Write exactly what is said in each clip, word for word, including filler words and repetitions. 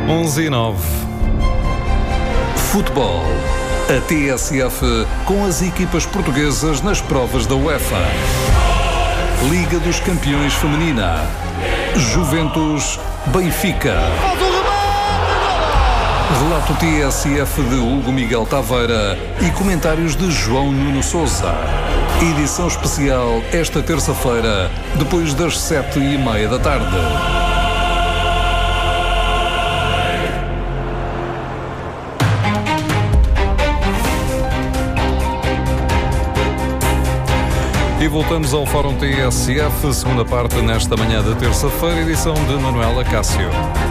onze e nove. Futebol. A T S F com as equipas portuguesas nas provas da UEFA. Liga dos Campeões Feminina. Juventus Benfica. Relato T S F de Hugo Miguel Taveira e comentários de João Nuno Sousa. Edição especial esta terça-feira, depois das sete e meia da tarde. E voltamos ao Fórum T S F, segunda parte nesta manhã de terça-feira, edição de Manuela Cássio.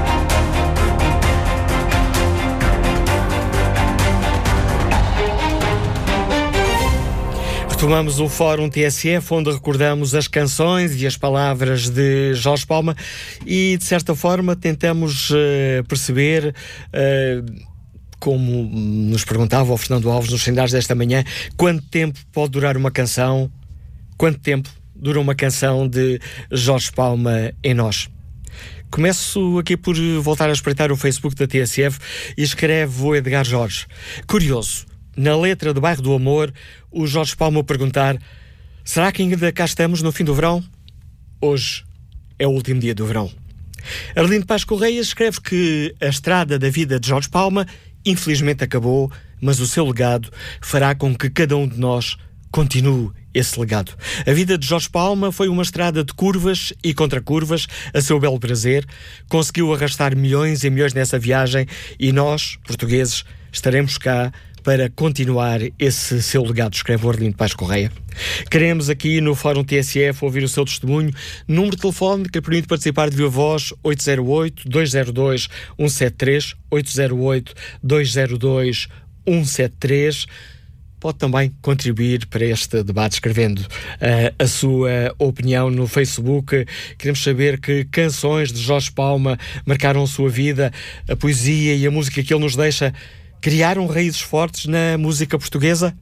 Retomamos o Fórum T S F, onde recordamos as canções e as palavras de Jorge Palma e, de certa forma, tentamos uh, perceber... Uh, como nos perguntava o Fernando Alves nos sinais desta manhã, quanto tempo pode durar uma canção? Quanto tempo dura uma canção de Jorge Palma em nós? Começo aqui por voltar a espreitar o Facebook da T S F e escreve o Edgar Jorge. Curioso, na letra do Bairro do Amor, o Jorge Palma perguntar: será que ainda cá estamos no fim do verão? Hoje é o último dia do verão. Arlindo Paz Correia escreve que a estrada da vida de Jorge Palma infelizmente acabou, mas o seu legado fará com que cada um de nós continue esse legado. A vida de Jorge Palma foi uma estrada de curvas e contracurvas, a seu belo prazer. Conseguiu arrastar milhões e milhões nessa viagem e nós, portugueses, estaremos cá para continuar esse seu legado, escreve o Arlindo Paz Correia. Queremos aqui no Fórum T S F ouvir o seu testemunho. Número de telefone que permite participar de viva voz: oito zero oito, dois zero dois, um sete três, oito zero oito, dois zero dois, um sete três. Pode também contribuir para este debate escrevendo uh, a sua opinião no Facebook. Queremos saber que canções de Jorge Palma marcaram a sua vida, a poesia e a música que ele nos deixa criaram raízes fortes na música portuguesa?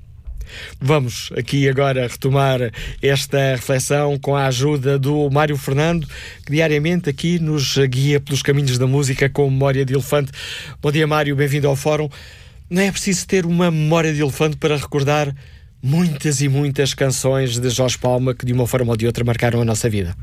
Vamos aqui agora retomar esta reflexão com a ajuda do Mário Fernando, que diariamente aqui nos guia pelos caminhos da música com memória de elefante. Bom dia, Mário, bem-vindo ao Fórum. Não é preciso ter uma memória de elefante para recordar muitas e muitas canções de Jorge Palma que de uma forma ou de outra marcaram a nossa vida.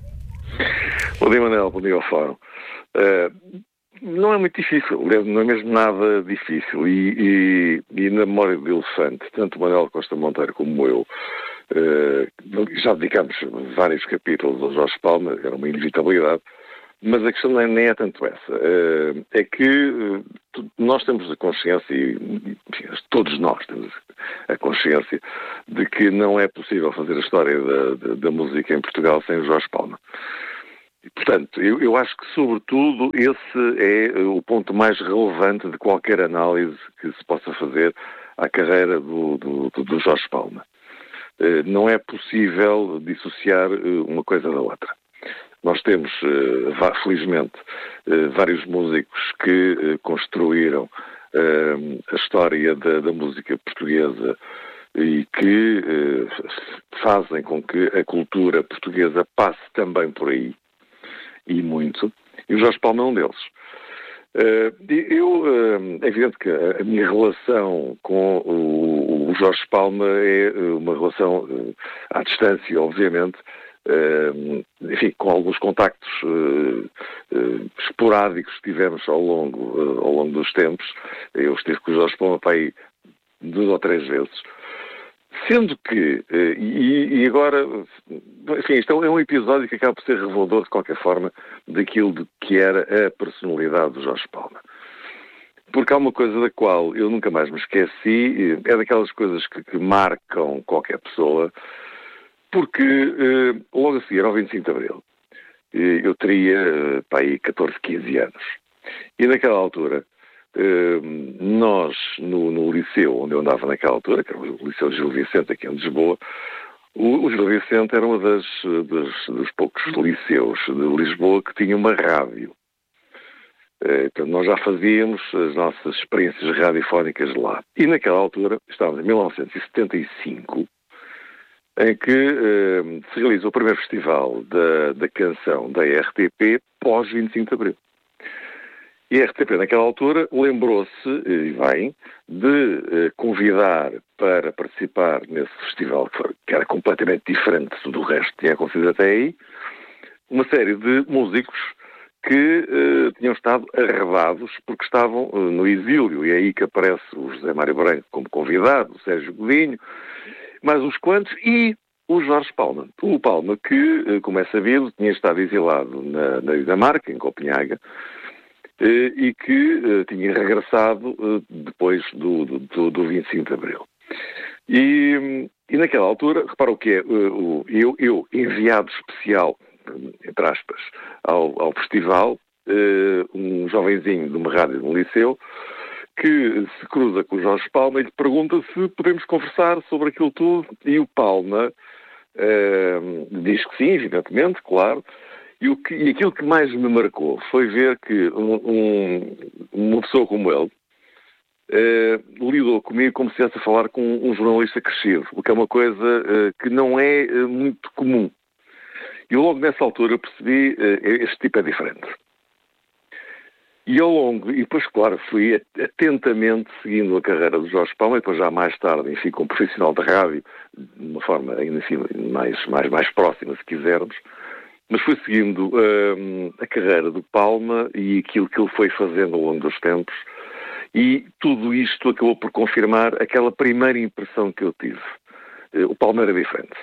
Bom dia, Manel, bom dia ao Fórum. Uh... Não é muito difícil, não é mesmo nada difícil. E, e, e na memória do elefante, tanto o Manuel Costa Monteiro como eu, eh, já dedicámos vários capítulos ao Jorge Palma, era uma inevitabilidade, mas a questão não é, nem é tanto essa. Eh, é que eh, nós temos a consciência, e enfim, todos nós temos a consciência, de que não é possível fazer a história da, da, da música em Portugal sem o Jorge Palma. E, portanto, eu, eu acho que, sobretudo, esse é o ponto mais relevante de qualquer análise que se possa fazer à carreira do, do, do Jorge Palma. Uh, não é possível dissociar uh, uma coisa da outra. Nós temos, uh, felizmente, uh, vários músicos que uh, construíram uh, a história da, da música portuguesa e que uh, fazem com que a cultura portuguesa passe também por aí. E muito, e o Jorge Palma é um deles. Uh, eu, uh, é evidente que a minha relação com o, o Jorge Palma é uma relação uh, à distância, obviamente, uh, enfim, com alguns contactos uh, uh, esporádicos que tivemos ao longo, uh, ao longo dos tempos. Eu estive com o Jorge Palma para aí duas ou três vezes. Sendo que, e, e agora, enfim, isto é um episódio que acaba por ser revelador, de qualquer forma, daquilo de que era a personalidade do Jorge Palma. Porque há uma coisa da qual eu nunca mais me esqueci, é daquelas coisas que, que marcam qualquer pessoa, porque logo a seguir, ao vinte e cinco de Abril, eu teria, pá, aí catorze, quinze anos. E naquela altura, nós, no, no liceu onde eu andava naquela altura, que era o Liceu Gil Vicente, aqui em Lisboa, o, o Gil Vicente era um das, das, dos poucos liceus de Lisboa que tinha uma rádio. Então, nós já fazíamos as nossas experiências radiofónicas lá. E naquela altura, estávamos em mil novecentos e setenta e cinco, em que eh, se realiza o primeiro festival da, da canção da R T P pós vinte e cinco de Abril. E a R T P, naquela altura, lembrou-se, e bem, de convidar para participar nesse festival, que era completamente diferente do resto que tinha acontecido até aí, uma série de músicos que uh, tinham estado arredados porque estavam uh, no exílio. E é aí que aparece o José Mário Branco como convidado, o Sérgio Godinho, mais uns quantos, e o Jorge Palma. O Palma que, uh, como é sabido, tinha estado exilado na, na Dinamarca, em Copenhaga, uh, e que uh, tinha regressado uh, depois do, do, do vinte e cinco de Abril. E, e naquela altura, repara o que é, uh, o, eu, eu, enviado especial, entre aspas, ao, ao festival, uh, um jovenzinho de uma rádio no liceu, que se cruza com o Jorge Palma e lhe pergunta se podemos conversar sobre aquilo tudo, e o Palma uh, diz que sim, evidentemente, claro, e, o que, e aquilo que mais me marcou foi ver que um, um, uma pessoa como ele uh, lidou comigo como se estivesse a falar com um jornalista crescido, o que é uma coisa uh, que não é uh, muito comum. E logo nessa altura eu percebi uh, este tipo é diferente. E ao longo, e depois, claro, fui atentamente seguindo a carreira do Jorge Palma, e depois já mais tarde, enfim, como profissional da rádio, de uma forma ainda assim, mais, mais, mais próxima, se quisermos, mas fui seguindo uh, a carreira do Palma e aquilo que ele foi fazendo ao longo dos tempos, e tudo isto acabou por confirmar aquela primeira impressão que eu tive. Uh, o Palma era diferente.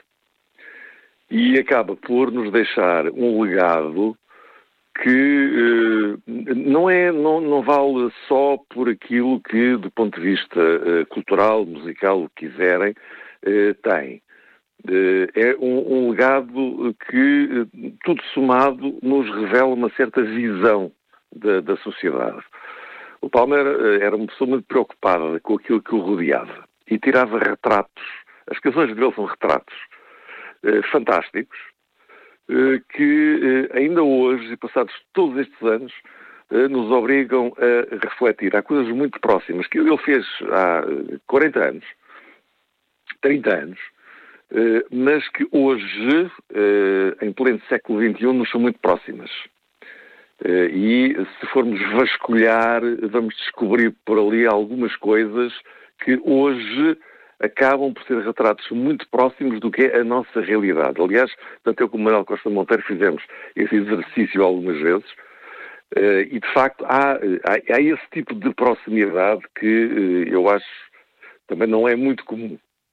E acaba por nos deixar um legado que uh, não, é, não, não vale só por aquilo que, do ponto de vista uh, cultural, musical, o que quiserem, uh, tem. Uh, é um, um legado que, uh, tudo somado, nos revela uma certa visão da, da sociedade. O Palma era, era uma pessoa muito preocupada com aquilo que o rodeava e tirava retratos. As canções dele são retratos Uh, fantásticos, uh, que uh, ainda hoje, passados todos estes anos, uh, nos obrigam a refletir. Há coisas muito próximas que ele fez há quarenta anos, trinta anos, uh, mas que hoje, uh, em pleno século vinte e um, nos são muito próximas. Uh, e se formos vasculhar, vamos descobrir por ali algumas coisas que hoje acabam por ser retratos muito próximos do que é a nossa realidade. Aliás, tanto eu como o Manuel Costa Monteiro fizemos esse exercício algumas vezes, uh, e de facto há, há, há esse tipo de proximidade que uh, eu acho também não é muito comum.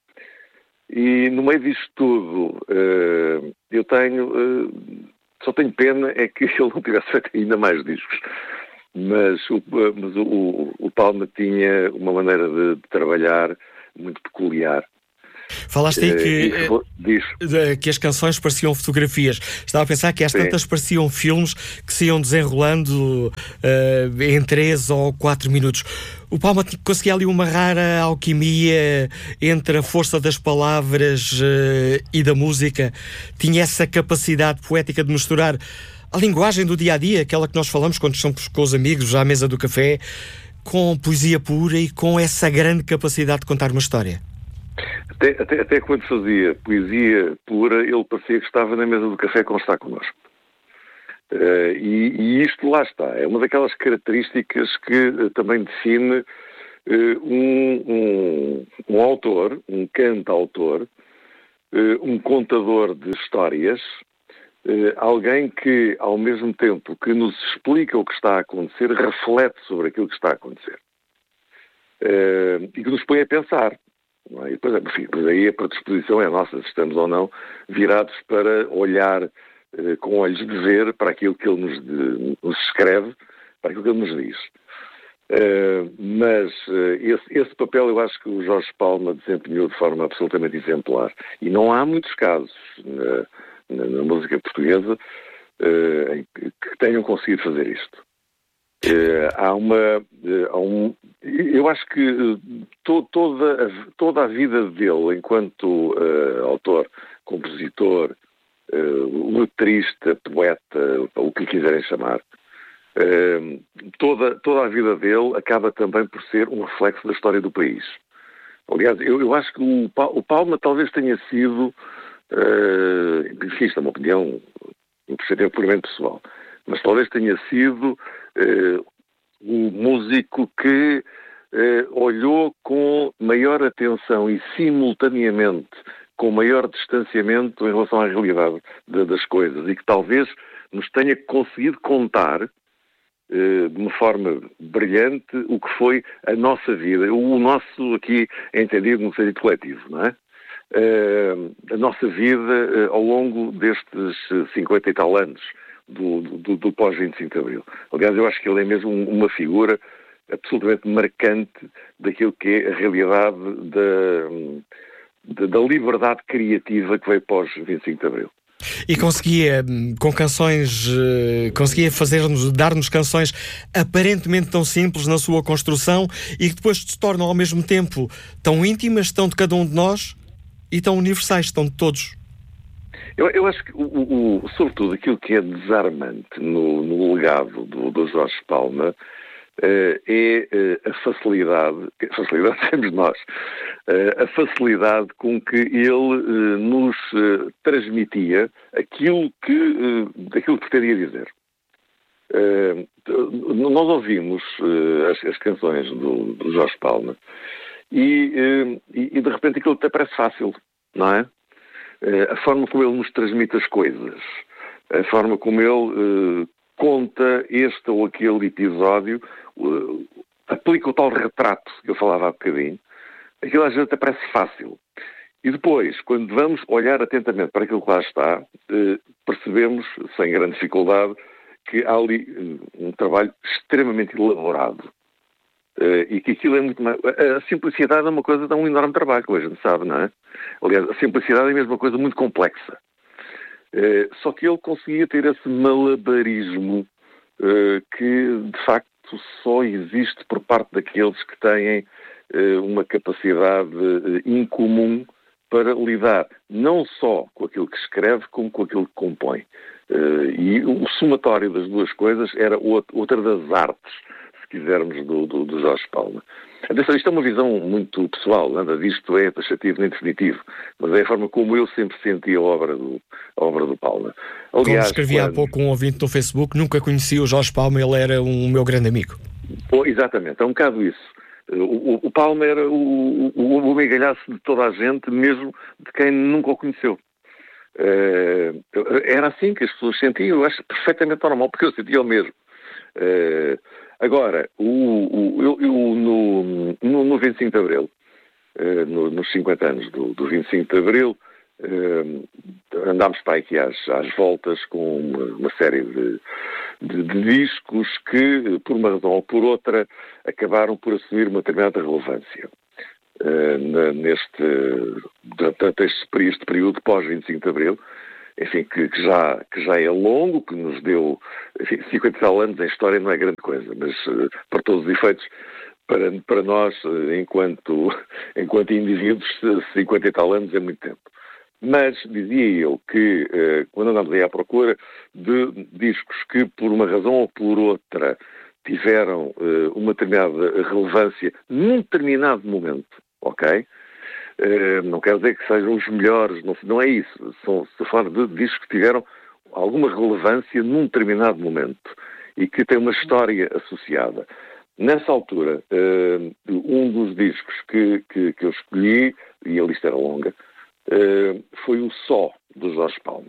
E no meio disto tudo, uh, eu tenho, uh, só tenho pena é que ele não tivesse feito ainda mais discos. Mas o, mas o, o, o Palma tinha uma maneira de, de trabalhar muito peculiar. Falaste aí que, uh, uh, que as canções pareciam fotografias. Estava a pensar que às tantas pareciam filmes que se iam desenrolando uh, em três ou quatro minutos. O Palma conseguia ali uma rara alquimia entre a força das palavras uh, e da música. Tinha essa capacidade poética de misturar a linguagem do dia-a-dia, aquela que nós falamos quando estamos com os amigos à mesa do café, com poesia pura e com essa grande capacidade de contar uma história. Até, até, até quando fazia poesia pura, ele parecia que estava na mesa do café como está connosco. Uh, e, e isto lá está. É uma daquelas características que uh, também define uh, um, um, um autor, um cantautor, uh, um contador de histórias, Uh, alguém que, ao mesmo tempo que nos explica o que está a acontecer, reflete sobre aquilo que está a acontecer. Uh, e que nos põe a pensar. Não é? E depois, enfim, depois aí a predisposição é nossa, se estamos ou não virados para olhar uh, com olhos de ver para aquilo que ele nos, de, nos escreve, para aquilo que ele nos diz. Uh, mas uh, esse, esse papel eu acho que o Jorge Palma desempenhou de forma absolutamente exemplar. E não há muitos casos Uh, Na, na música portuguesa uh, que tenham conseguido fazer isto. Uh, há uma... Uh, há um, eu acho que uh, to, toda, a, toda a vida dele enquanto uh, autor, compositor, uh, letrista, poeta, o que lhe quiserem chamar, uh, toda, toda a vida dele acaba também por ser um reflexo da história do país. Aliás, eu, eu acho que o, o Palma talvez tenha sido Uh, enfim, isto é uma opinião, um perspectiva puramente pessoal, mas talvez tenha sido uh, o músico que eh, olhou com maior atenção e simultaneamente com maior distanciamento em relação à realidade de, das coisas e que talvez nos tenha conseguido contar eh, de uma forma brilhante o que foi a nossa vida, o nosso aqui é entendido no sentido coletivo, não é? Uh, a nossa vida uh, ao longo destes cinquenta e tal anos do, do, do pós vinte e cinco de Abril. Aliás, eu acho que ele é mesmo uma figura absolutamente marcante daquilo que é a realidade da, da, da liberdade criativa que veio pós vinte e cinco de Abril. E conseguia, com canções, conseguia fazer-nos, dar-nos canções aparentemente tão simples na sua construção e que depois se tornam ao mesmo tempo tão íntimas, tão de cada um de nós e tão universais, tão de todos. Eu, eu acho que, o, o, sobretudo, aquilo que é desarmante no, no legado do, do Jorge Palma uh, é uh, a facilidade, a facilidade temos nós, uh, a facilidade com que ele uh, nos uh, transmitia aquilo que, uh, aquilo que pretendia dizer. Uh, nós ouvimos uh, as, as canções do, do Jorge Palma e, uh, e, e de repente aquilo até parece fácil, não é? Uh, a forma como ele nos transmite as coisas, a forma como ele uh, conta este ou aquele episódio, uh, aplica o tal retrato que eu falava há bocadinho, aquilo às vezes até parece fácil. E depois, quando vamos olhar atentamente para aquilo que lá está, uh, percebemos, sem grande dificuldade, que há ali um trabalho extremamente elaborado. Uh, e que aquilo é muito mais... A simplicidade é uma coisa de um enorme trabalho, como a gente sabe, não é? Aliás, a simplicidade é mesmo uma coisa muito complexa. Uh, só que ele conseguia ter esse malabarismo uh, que, de facto, só existe por parte daqueles que têm uh, uma capacidade uh, incomum para lidar não só com aquilo que escreve, como com aquilo que compõe. Uh, e o somatório das duas coisas era outra das artes, se quisermos, do, do, do Jorge Palma. Atenção, isto é uma visão muito pessoal, nada disto é taxativo nem definitivo, mas é a forma como eu sempre senti a obra do, a obra do Palma. Aliás, como escrevi quando... há pouco um ouvinte no Facebook, nunca conheci o Jorge Palma, ele era um meu grande amigo. Oh, exatamente, é um bocado isso. O, o, o Palma era o, o, o amigalhaço de toda a gente, mesmo de quem nunca o conheceu. Uh, era assim que as pessoas sentiam, eu acho perfeitamente normal, porque eu sentia o mesmo. Uh, agora, o, o, eu, eu no, no, no vinte e cinco de Abril, uh, no, nos cinquenta anos do, do vinte e cinco de Abril, uh, andámos para aqui às, às voltas com uma, uma série de, de, de discos que, por uma razão ou por outra, acabaram por assumir uma determinada relevância. Uh, neste, durante este, este período pós vinte e cinco de Abril, enfim, que, que, já, que já é longo, que nos deu, enfim, cinquenta e tal anos em história não é grande coisa, mas uh, para todos os efeitos, para, para nós, uh, enquanto, enquanto indivíduos, cinquenta e tal anos é muito tempo. Mas dizia eu que, uh, quando andamos aí à procura de discos que, por uma razão ou por outra, tiveram uh, uma determinada relevância num determinado momento, ok? Uh, não quero dizer que sejam os melhores, não, não é isso. São, estou a falar de discos que tiveram alguma relevância num determinado momento e que têm uma história associada. Nessa altura, uh, um dos discos que, que, que eu escolhi, e a lista era longa, uh, foi o Só, do Jorge Palma.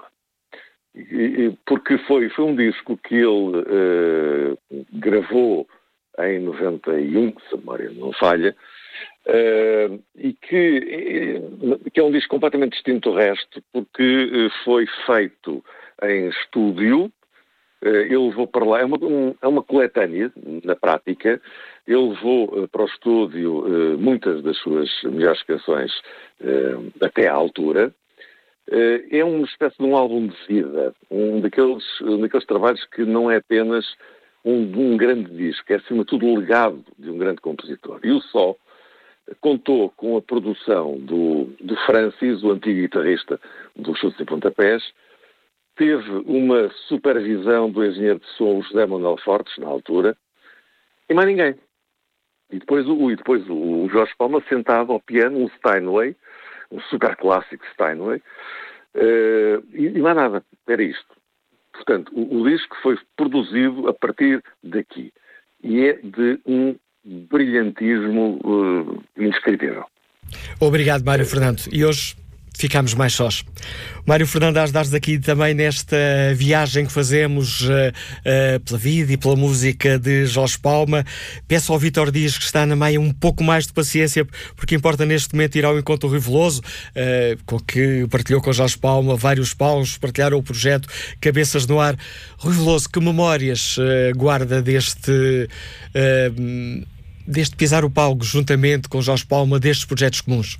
E, porque foi, foi um disco que ele uh, gravou em noventa e um, se a memória não falha, uh, e que, que é um disco completamente distinto do resto, porque foi feito em estúdio. Uh, ele levou para lá, é uma, um, é uma coletânea, na prática. Ele levou uh, para o estúdio uh, muitas das suas melhores canções uh, até à altura. É uma espécie de um álbum de vida, um daqueles, um daqueles trabalhos que não é apenas um, um grande disco, é acima de tudo o legado de um grande compositor. E o Só contou com a produção do, do Francis, o antigo guitarrista dos Chutes e Pontapés, teve uma supervisão do engenheiro de som José Manuel Fortes, na altura, e mais ninguém. E depois, o, e depois o Jorge Palma sentado ao piano, um Steinway, um super clássico Steinway, uh, e, e mais nada, era isto. Portanto, o, o disco foi produzido a partir daqui. e é de um brilhantismo uh, indescritível. Obrigado, Mário Fernando. E hoje ficamos mais sós. Mário Fernando, a ajudar-nos aqui também nesta viagem que fazemos uh, uh, pela vida e pela música de Jorge Palma. Peço ao Vítor Dias, que está na meia, um pouco mais de paciência, porque importa neste momento ir ao encontro do Rui Veloso, uh, com que partilhou com Jorge Palma vários paus, partilharam o projeto Cabeças no Ar. Rui Veloso, que memórias uh, guarda deste, uh, deste pisar o palco juntamente com Jorge Palma, destes projetos comuns?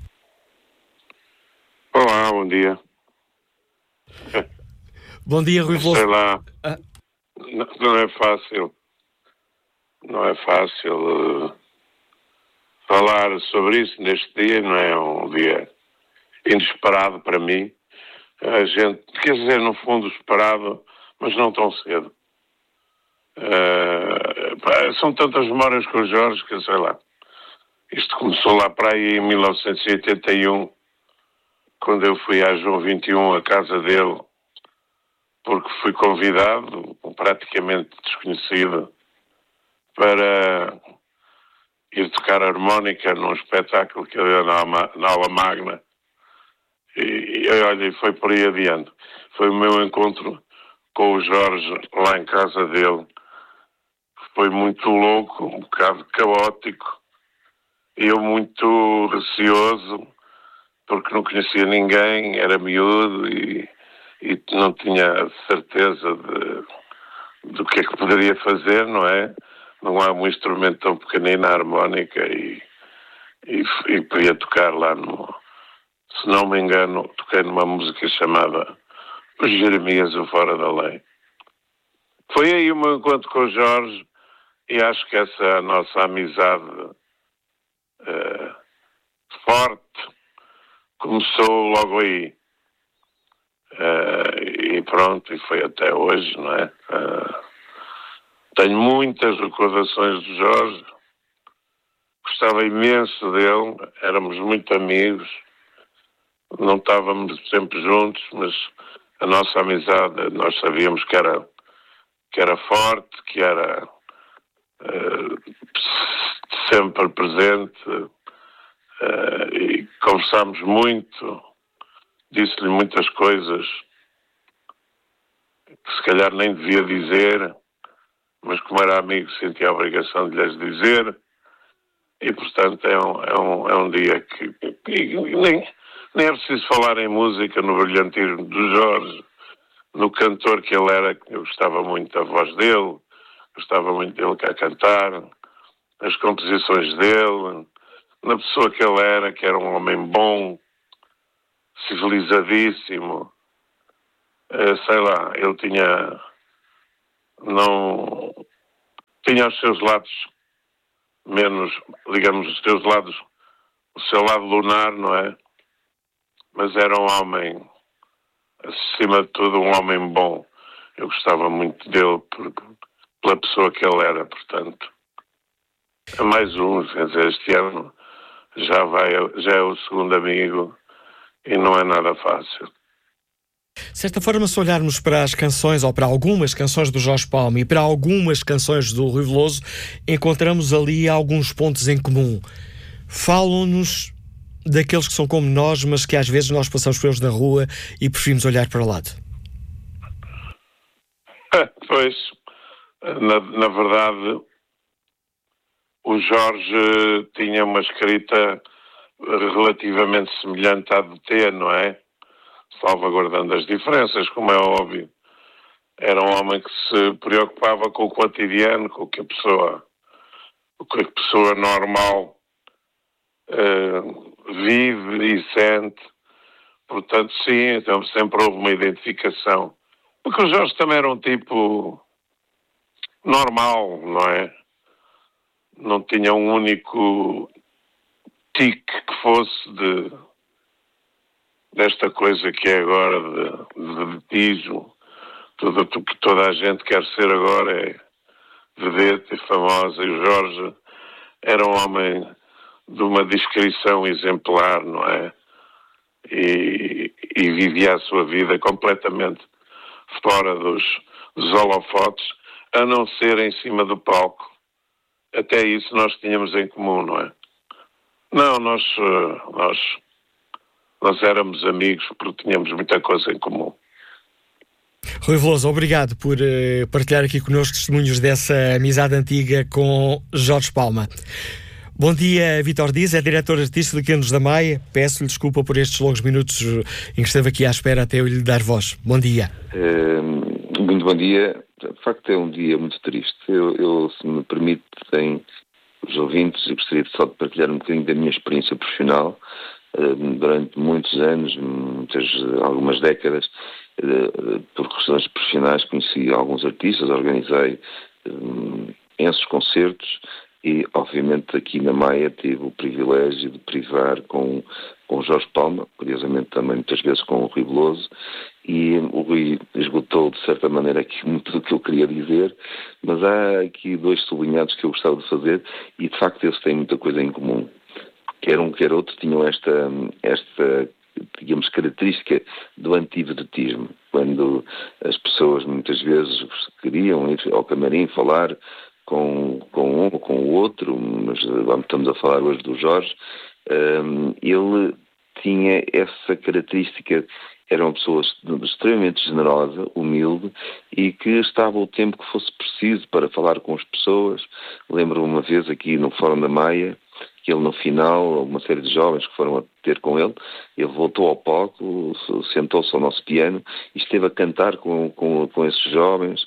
Olá, bom dia. Bom dia, Rui Veloso. Sei lá, ah. não, não é fácil, não é fácil uh, falar sobre isso neste dia, não é um dia inesperado para mim. A gente, quer dizer, no fundo esperado, mas não tão cedo. Uh, pá, são tantas memórias com o Jorge que, sei lá, isto começou lá para aí em mil novecentos e oitenta e um, quando eu fui à João vinte e um, à casa dele, porque fui convidado, praticamente desconhecido, para ir tocar harmónica num espetáculo que eu ia na, na aula magna. E, e olha, foi por aí adiante. Foi o meu encontro com o Jorge lá em casa dele. Foi muito louco, um bocado caótico. Eu muito receoso, porque não conhecia ninguém, era miúdo e, e não tinha certeza de, do que é que poderia fazer, não é? Não há um instrumento tão pequenino, a harmónica, e, e, e podia tocar lá no... Se não me engano, toquei numa música chamada Os Jeremias, o Fora da Lei. Foi aí o meu encontro com o Jorge, e acho que essa nossa amizade uh, forte começou logo aí. Uh, e pronto, e foi até hoje, não é? Uh, tenho muitas recordações do Jorge. Gostava imenso dele, éramos muito amigos. Não estávamos sempre juntos, mas a nossa amizade, nós sabíamos que era, que era forte, que era uh, sempre presente. Uh, e conversámos muito, disse-lhe muitas coisas que se calhar nem devia dizer, mas como era amigo sentia a obrigação de lhes dizer, e portanto é um, é um, é um dia que, que nem, nem é preciso falar em música, no brilhantismo do Jorge, no cantor que ele era, que eu gostava muito da voz dele, gostava muito dele a cantar, as composições dele, na pessoa que ele era, que era um homem bom, civilizadíssimo, uh, sei lá, ele tinha, não, tinha os seus lados menos, digamos, os seus lados, o seu lado lunar, não é? Mas era um homem, acima de tudo, um homem bom. Eu gostava muito dele por, pela pessoa que ele era, portanto. É mais um, quer dizer, este ano já vai, já é o segundo amigo e não é nada fácil. De certa forma, se olharmos para as canções, ou para algumas canções do Jorge Palma e para algumas canções do Rui Veloso, encontramos ali alguns pontos em comum. Falam-nos daqueles que são como nós, mas que às vezes nós passamos por eles na rua e preferimos olhar para o lado. Pois, na, na verdade, o Jorge tinha uma escrita relativamente semelhante à do T, não é? Salvaguardando as diferenças, como é óbvio. Era um homem que se preocupava com o cotidiano, com o que a pessoa, o que a pessoa normal uh, vive e sente. Portanto, sim, então sempre houve uma identificação. Porque o Jorge também era um tipo normal, não é? Não tinha um único tique que fosse de desta coisa que é agora de, de vedetismo. Tudo o que toda a gente quer ser agora é vedete e famosa. E o Jorge era um homem de uma discrição exemplar, não é? E, e vivia a sua vida completamente fora dos, dos holofotes, a não ser em cima do palco. Até isso nós tínhamos em comum, não é? Não, nós, nós, nós éramos amigos porque tínhamos muita coisa em comum. Rui Veloso, obrigado por uh, partilhar aqui connosco testemunhos dessa amizade antiga com Jorge Palma. Bom dia, Vítor Dias, é diretor artístico de Canos da Maia. Peço-lhe desculpa por estes longos minutos em que esteve aqui à espera até eu lhe dar voz. Bom dia. Uh, muito bom dia. De facto é um dia muito triste. Eu, eu se me permitem os ouvintes, eu gostaria só de partilhar um bocadinho da minha experiência profissional. Uh, durante muitos anos, muitas, algumas décadas, uh, por questões profissionais, conheci alguns artistas, organizei uh, imensos concertos. E, obviamente, aqui na Maia tive o privilégio de privar com, com o Jorge Palma, curiosamente também muitas vezes com o Rui Veloso, e o Rui esgotou, de certa maneira, aqui muito do que eu queria dizer, mas há aqui dois sublinhados que eu gostava de fazer, e, de facto, eles têm muita coisa em comum. Quer um, quer outro, tinham esta, esta digamos, característica do antivedetismo, quando as pessoas, muitas vezes, queriam ir ao camarim falar com, com um ou com o outro, mas estamos a falar hoje do Jorge, um, ele tinha essa característica, era uma pessoa extremamente generosa, humilde, e que estava o tempo que fosse preciso para falar com as pessoas. Lembro uma vez aqui no Fórum da Maia, que ele no final, uma série de jovens que foram a ter com ele, ele voltou ao palco, sentou-se ao nosso piano e esteve a cantar com, com, com esses jovens.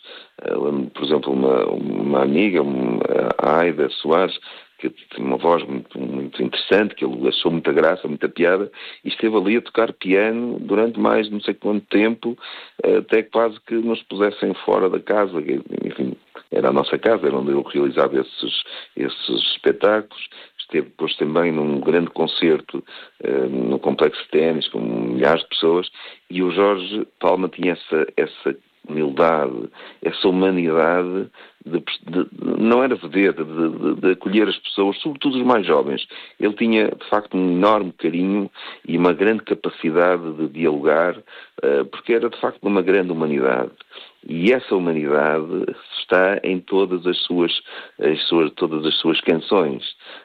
Por exemplo, uma, uma amiga, uma, a Aida Soares, que tinha uma voz muito, muito interessante, que ele achou muita graça, muita piada, e esteve ali a tocar piano durante mais não sei quanto tempo, até quase que nos pusessem fora da casa. Enfim, era a nossa casa, era onde eu realizava esses, esses espetáculos. Esteve depois também num grande concerto uh, no Complexo de Ténis com milhares de pessoas, e o Jorge Palma tinha essa, essa humildade, essa humanidade, de, de, de, não era vedeta, de, de, de acolher as pessoas, sobretudo os mais jovens. Ele tinha, de facto, um enorme carinho e uma grande capacidade de dialogar, uh, porque era, de facto, uma grande humanidade. E essa humanidade está em todas as suas, as suas, todas as suas canções.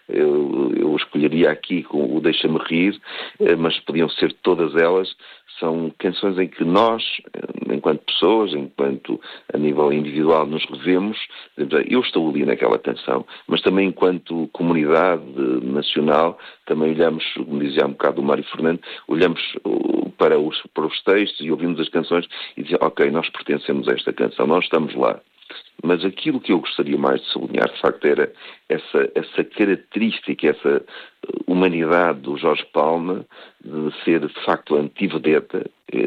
Eu, eu escolheria aqui com o Deixa-me Rir, mas podiam ser todas elas. São canções em que nós, enquanto pessoas, enquanto a nível individual nos revemos. Eu estou ali naquela canção, mas também enquanto comunidade nacional, também olhamos, como dizia há um bocado o Mário Fernando, olhamos para os, para os textos e ouvimos as canções e dizemos, ok, nós pertencemos a esta canção, nós estamos lá. Mas aquilo que eu gostaria mais de sublinhar, de facto, era essa, essa característica, essa humanidade do Jorge Palma, de ser, de facto, antivedeta.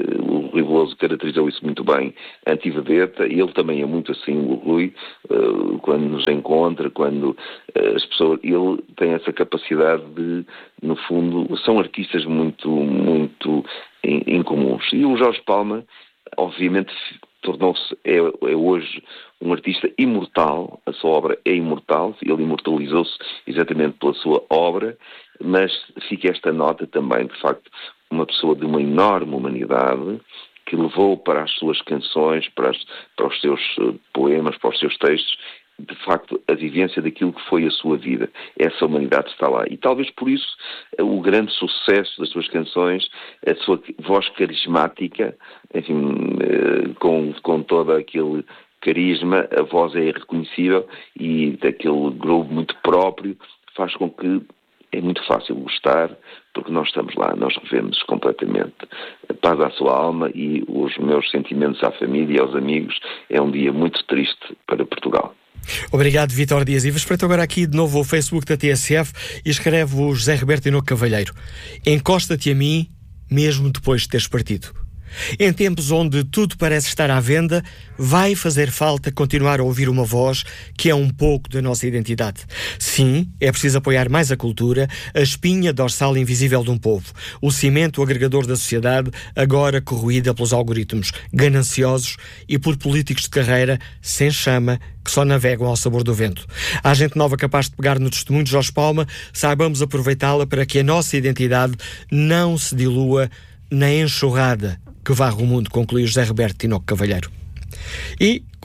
O Rui Veloso caracterizou isso muito bem, antivedeta, e ele também é muito assim, o Rui, quando nos encontra, quando as pessoas... Ele tem essa capacidade de, no fundo, são artistas muito, muito incomuns. E o Jorge Palma, obviamente, tornou-se, é, é hoje um artista imortal, a sua obra é imortal, ele imortalizou-se exatamente pela sua obra, mas fica esta nota também, de facto, uma pessoa de uma enorme humanidade, que levou para as suas canções, para, as, para os seus poemas, para os seus textos, de facto, a vivência daquilo que foi a sua vida. Essa humanidade está lá. E talvez por isso o grande sucesso das suas canções, a sua voz carismática, enfim, com, com todo aquele carisma, a voz é irreconhecível e daquele groove muito próprio, faz com que é muito fácil gostar, porque nós estamos lá, nós revemos completamente. Paz à sua alma e os meus sentimentos à família e aos amigos. É um dia muito triste para Portugal. Obrigado, Vítor Dias. E espreito agora aqui de novo o Facebook da T S F e escreve o José Roberto Tinoco Cavalheiro. Encosta-te a mim, mesmo depois de teres partido. Em tempos onde tudo parece estar à venda, vai fazer falta continuar a ouvir uma voz que é um pouco da nossa identidade. Sim, é preciso apoiar mais a cultura, a espinha dorsal invisível de um povo, o cimento agregador da sociedade, agora corroída pelos algoritmos gananciosos e por políticos de carreira sem chama que só navegam ao sabor do vento. Há gente nova capaz de pegar no testemunho de Jorge Palma, saibamos aproveitá-la para que a nossa identidade não se dilua na enxurrada que varre o mundo, conclui José Roberto Tinoco Cavalheiro. E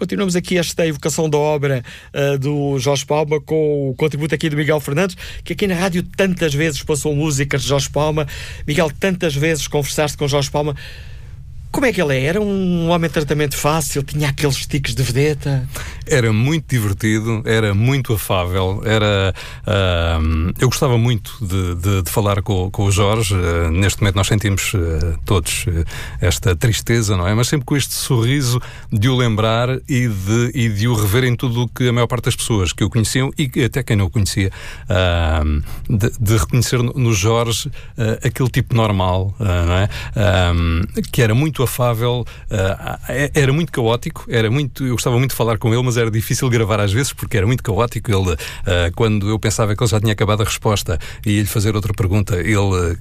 continuamos aqui esta evocação da obra uh, do Jorge Palma com o contributo aqui do Miguel Fernandes, que aqui na rádio tantas vezes passou músicas de Jorge Palma. Miguel, tantas vezes conversaste com Jorge Palma. Como é que ele é? Era um homem de tratamento fácil? Tinha aqueles tiques de vedeta? Era muito divertido, era muito afável, era... Uh, eu gostava muito de, de, de falar com, com o Jorge. Uh, neste momento nós sentimos uh, todos uh, esta tristeza, não é? Mas sempre com este sorriso de o lembrar e de, e de o rever em tudo o que a maior parte das pessoas que o conheciam e até quem não o conhecia, uh, de, de reconhecer no Jorge uh, aquele tipo normal, uh, não é? Uh, que era muito afável, uh, era muito caótico, era muito, eu gostava muito de falar com ele, mas era difícil gravar às vezes porque era muito caótico. Ele, uh, quando eu pensava que ele já tinha acabado a resposta e ia-lhe fazer outra pergunta, ele uh,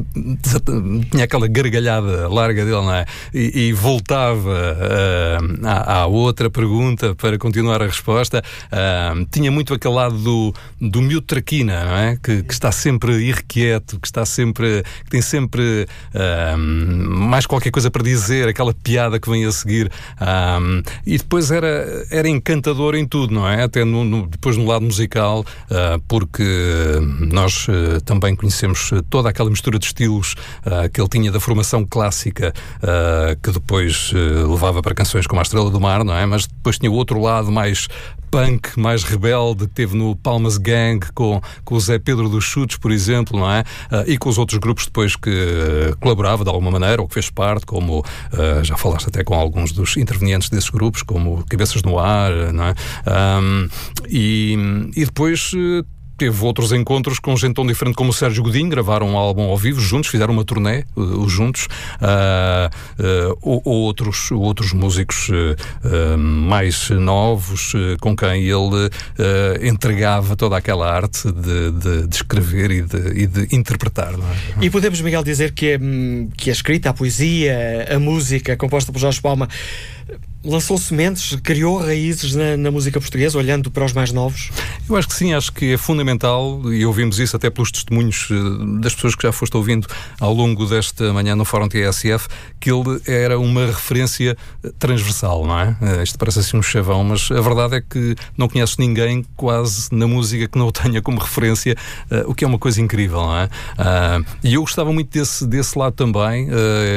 tinha aquela gargalhada larga dele, não é? E, e voltava uh, à, à outra pergunta para continuar a resposta. Uh, tinha muito aquele lado do, do miúdo traquina, não é? Que, que está sempre irrequieto, que está sempre, que tem sempre uh, mais qualquer coisa para dizer, aquela piada que vem a seguir. Um, e depois era, era encantador em tudo, não é? Até no, no, depois no lado musical, uh, porque nós uh, também conhecemos toda aquela mistura de estilos uh, que ele tinha da formação clássica, uh, que depois uh, levava para canções como A Estrela do Mar, não é? Mas depois tinha o outro lado mais punk, mais rebelde, que teve no Palmas Gang com, com o Zé Pedro dos Chutes, por exemplo, não é? Uh, e com os outros grupos depois que uh, colaborava de alguma maneira, ou que fez parte, como uh, já falaste até com alguns dos intervenientes desses grupos, como Cabeças no Ar, não é? Um, e, e depois uh, teve outros encontros com gente tão diferente como o Sérgio Godinho, gravaram um álbum ao vivo juntos, fizeram uma turnê uh, juntos, uh, uh, ou, ou outros, outros músicos uh, uh, mais novos, uh, com quem ele uh, entregava toda aquela arte de, de, de escrever e de, e de interpretar, não é? E podemos, Miguel, dizer que a, que a escrita, a poesia, a música composta por Jorge Palma lançou sementes, criou raízes na, na música portuguesa, olhando para os mais novos? Eu acho que sim, acho que é fundamental, e ouvimos isso até pelos testemunhos das pessoas que já foste ouvindo ao longo desta manhã no Fórum T S F, que ele era uma referência transversal, não é? Isto parece assim um chavão, mas a verdade é que não conheces ninguém quase na música que não o tenha como referência, o que é uma coisa incrível, não é? E eu gostava muito desse, desse lado também,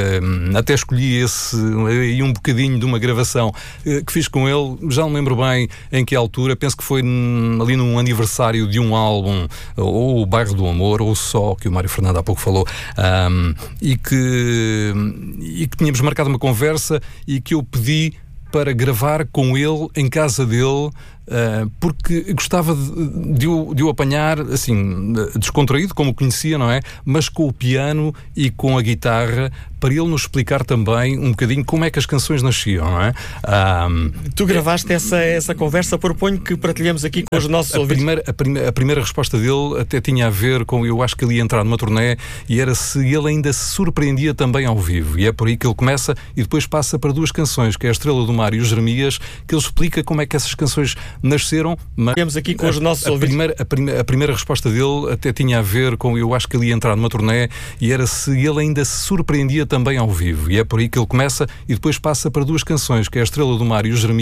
até escolhi esse, e um bocadinho de uma gravação que fiz com ele, já não me lembro bem em que altura, penso que foi ali num aniversário de um álbum, ou o Bairro do Amor, ou Só, que o Mário Fernando há pouco falou, um, e, que, e que tínhamos marcado uma conversa e que eu pedi para gravar com ele em casa dele, Uh, porque gostava de, de, o, de o apanhar assim, descontraído, como o conhecia, não é? Mas com o piano e com a guitarra, para ele nos explicar também um bocadinho como é que as canções nasciam, não é? Um, tu gravaste essa, essa conversa, proponho que partilhamos aqui com os nossos a, ouvintes. Primeira, a, primeira, a primeira resposta dele até tinha a ver com, eu acho que ele ia entrar numa turnê, e era se ele ainda se surpreendia também ao vivo, e é por aí que ele começa e depois passa para duas canções, que é A Estrela do Mar e o Jeremias, que ele explica como é que essas canções nasceram. Mas temos aqui com os nossos a, a ouvintes. Primeira, a, primeira, a primeira resposta dele até tinha a ver com, eu acho que ele ia entrar numa turnê, e era se ele ainda se surpreendia também ao vivo, e é por aí que ele começa e depois passa para duas canções, que é A Estrela do Mar e o Jeremias,